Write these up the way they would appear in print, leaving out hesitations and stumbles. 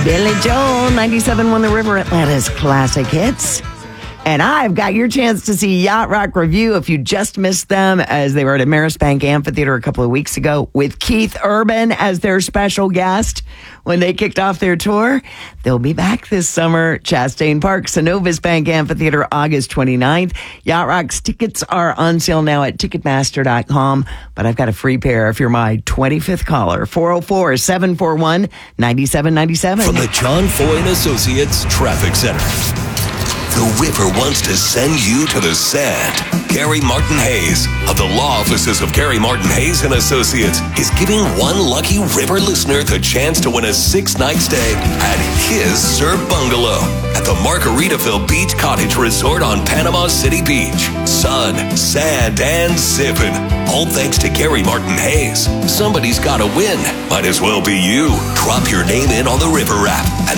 Billy Joel, 97.1 The River, Atlanta's classic hits. And I've got your chance to see Yacht Rock Review if you just missed them, as they were at Ameris Bank Amphitheater a couple of weeks ago with Keith Urban as their special guest when they kicked off their tour. They'll be back this summer. Chastain Park, Synovus Bank Amphitheater, August 29th. Yacht Rock's tickets are on sale now at Ticketmaster.com, but I've got a free pair if you're my 25th caller. 404-741-9797. From the John Foy and Associates Traffic Center. The river wants to send you to the sand. Gary Martin Hayes of the law offices of Gary Martin Hayes and Associates is giving one lucky river listener the chance to win a 6-night stay at his Surf Bungalow at the Margaritaville Beach Cottage Resort on Panama City Beach. Sun, sand, and zipping. All thanks to Gary Martin Hayes. Somebody's got to win. Might as well be you. Drop your name in on the River app at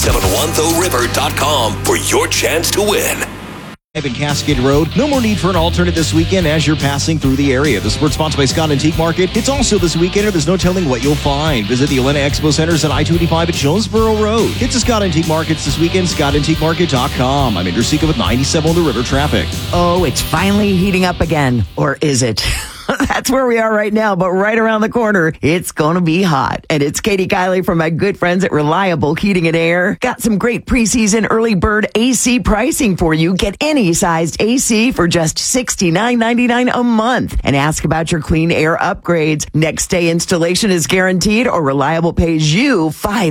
971theriver.com for your chance to win. In Cascade Road. No more need for an alternate this weekend as you're passing through the area. The sports sponsored by Scott Antique Market. It's also this weekend, and there's no telling what you'll find. Visit the Atlanta Expo Centers at I-285 at Jonesboro Road. Get to Scott Antique Markets this weekend, ScottAntiqueMarket.com. I'm Andrew Seca with 97 on the River traffic. Oh, it's finally heating up again. Or is it? That's where we are right now, but right around the corner, it's going to be hot. And it's Katie Kiley from my good friends at Reliable Heating and Air. Got some great preseason early bird AC pricing for you. Get any sized AC for just $69.99 a month. And ask about your clean air upgrades. Next day installation is guaranteed, or Reliable pays you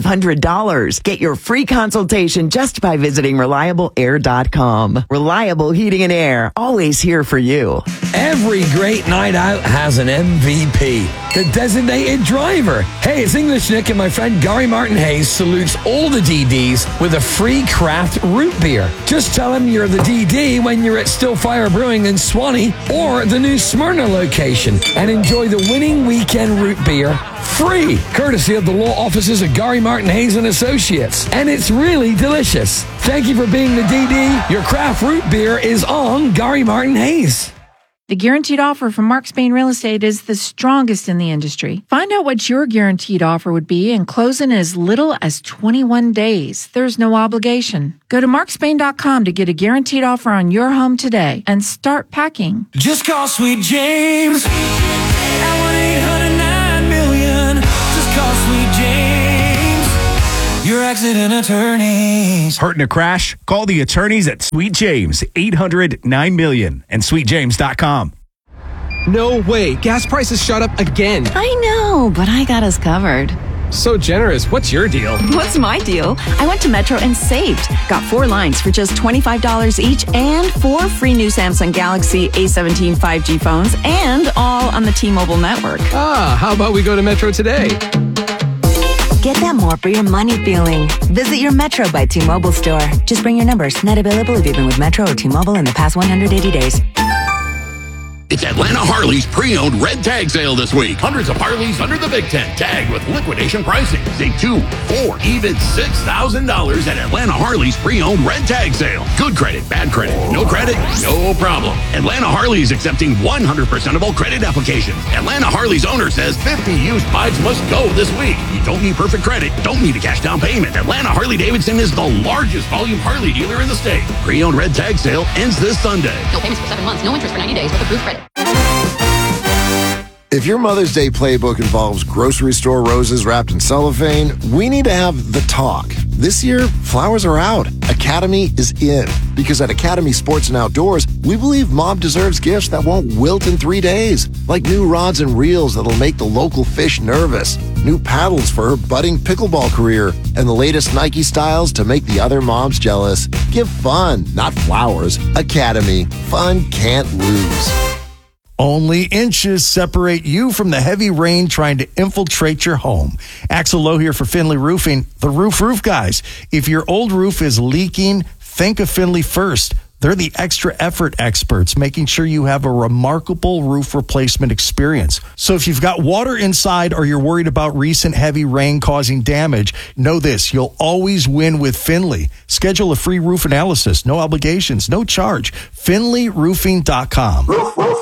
$500. Get your free consultation just by visiting ReliableAir.com. Reliable Heating and Air, always here for you. Every great night out has an MVP, the designated driver. Hey, it's English Nick, and my friend Gary Martin Hayes salutes all the DDs with a free craft root beer. Just tell him you're the DD when you're at Stillfire Brewing in Swanee or the new Smyrna location, and enjoy the winning weekend root beer free, courtesy of the law offices of Gary Martin Hayes and Associates. And it's really delicious. Thank you for being the DD. Your craft root beer is on Gary Martin Hayes. The guaranteed offer from Mark Spain Real Estate is the strongest in the industry. Find out what your guaranteed offer would be and close in as little as 21 days. There's no obligation. Go to markspain.com to get a guaranteed offer on your home today and start packing. Just call Sweet James at 1-800-9-million. Just call Sweet James, your accident attorneys. Hurt in a crash? Call the attorneys at Sweet James, 800-9-million, and sweetjames.com. No way. Gas prices shot up again. I know, but I got us covered. So generous. What's your deal? What's my deal? I went to Metro and saved. Got 4 lines for just $25 each and 4 free new Samsung Galaxy A17 5G phones, and all on the T-Mobile network. How about we go to Metro today? Get that more for your money feeling. Visit your Metro by T-Mobile store. Just bring your numbers. Not available if you've been with Metro or T-Mobile in the past 180 days. It's Atlanta Harley's pre-owned red tag sale this week. Hundreds of Harleys under the Big Tent, tagged with liquidation pricing. Save $2,000, $4,000, even $6,000 at Atlanta Harley's pre-owned red tag sale. Good credit, bad credit, no credit, no problem. Atlanta Harley is accepting 100% of all credit applications. Atlanta Harley's owner says 50 used bikes must go this week. You don't need perfect credit, don't need a cash down payment. Atlanta Harley-Davidson is the largest volume Harley dealer in the state. Pre-owned red tag sale ends this Sunday. No payments for 7 months, no interest for 90 days with approved credit. If your Mother's Day playbook involves grocery store roses wrapped in cellophane, we need to have the talk. This year, flowers are out. Academy is in. Because at Academy Sports and Outdoors, we believe Mom deserves gifts that won't wilt in 3 days. Like new rods and reels that'll make the local fish nervous. New paddles for her budding pickleball career. And the latest Nike styles to make the other moms jealous. Give fun, not flowers. Academy. Fun can't lose. Only inches separate you from the heavy rain trying to infiltrate your home. Axel Lowe here for Finley Roofing, the roof guys. If your old roof is leaking, think of Finley first. They're the extra effort experts, making sure you have a remarkable roof replacement experience. So if you've got water inside or you're worried about recent heavy rain causing damage, know this, you'll always win with Finley. Schedule a free roof analysis, no obligations, no charge. FinleyRoofing.com.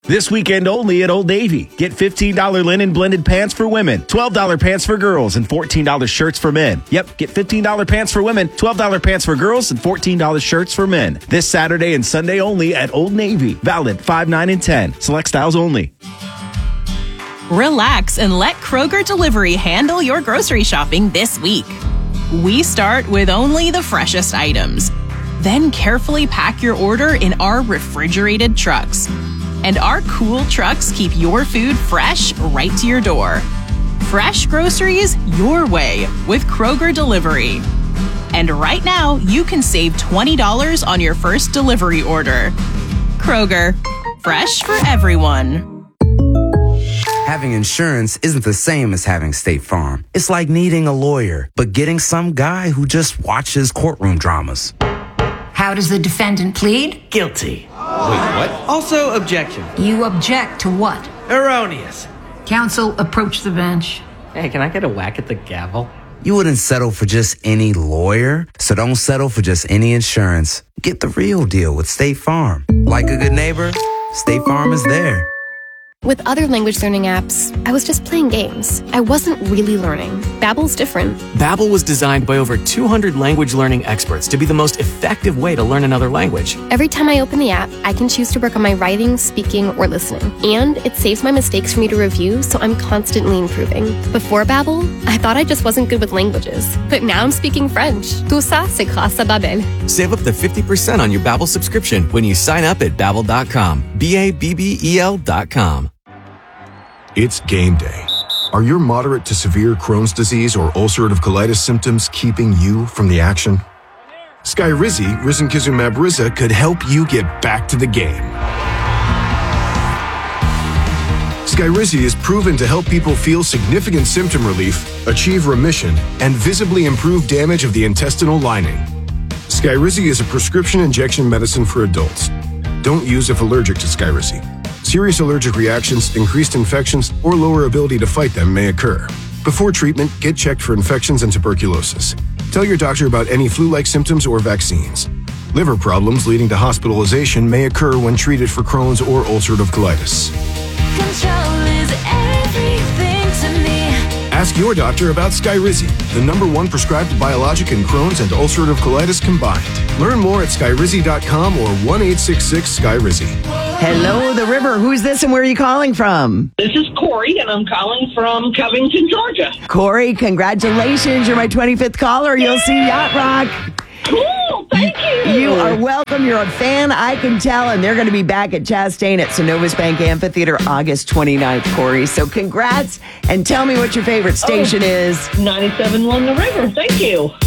This weekend only at Old Navy. Get $15 linen blended pants for women, $12 pants for girls, and $14 shirts for men. Yep, get $15 pants for women, $12 pants for girls, and $14 shirts for men. This Saturday and Sunday only at Old Navy. Valid 5, 9, and 10. Select styles only. Relax and let Kroger Delivery handle your grocery shopping this week. We start with only the freshest items. Then carefully pack your order in our refrigerated trucks. And our cool trucks keep your food fresh right to your door. Fresh groceries your way with Kroger Delivery. And right now, you can save $20 on your first delivery order. Kroger, fresh for everyone. Having insurance isn't the same as having State Farm. It's like needing a lawyer, but getting some guy who just watches courtroom dramas. How does the defendant plead? Guilty. Wait, what? Also, objection. You object to what? Erroneous. Counsel, approach the bench. Hey, can I get a whack at the gavel? You wouldn't settle for just any lawyer, so don't settle for just any insurance. Get the real deal with State Farm. Like a good neighbor, State Farm is there. With other language learning apps, I was just playing games. I wasn't really learning. Babbel's different. Babbel was designed by over 200 language learning experts to be the most effective way to learn another language. Every time I open the app, I can choose to work on my writing, speaking, or listening. And it saves my mistakes for me to review, so I'm constantly improving. Before Babbel, I thought I just wasn't good with languages. But now I'm speaking French. Tout ça, c'est grâce à Babbel. Save up to 50% on your Babbel subscription when you sign up at Babbel.com. Babbel.com. It's game day. Are your moderate to severe Crohn's disease or ulcerative colitis symptoms keeping you from the action? Skyrizi, risankizumab Riza, could help you get back to the game. Skyrizi is proven to help people feel significant symptom relief, achieve remission, and visibly improve damage of the intestinal lining. Skyrizi is a prescription injection medicine for adults. Don't use if allergic to Skyrizi. Serious allergic reactions, increased infections, or lower ability to fight them may occur. Before treatment, get checked for infections and tuberculosis. Tell your doctor about any flu-like symptoms or vaccines. Liver problems leading to hospitalization may occur when treated for Crohn's or ulcerative colitis. Control is everything to me. Ask your doctor about Skyrizi, the #1 prescribed biologic in Crohn's and ulcerative colitis combined. Learn more at skyrizi.com or 1-866-SKYRIZI. Hello, the river. Who's this and where are you calling from? This is Corey, and I'm calling from Covington, Georgia. Corey, congratulations. You're my 25th caller. You'll see Yacht Rock. Cool, thank you. You are welcome. You're a fan, I can tell. And they're going to be back at Chastain at Synovus Bank Amphitheater August 29th, Corey. So congrats. And tell me what your favorite station is. 97.1 The River. Thank you.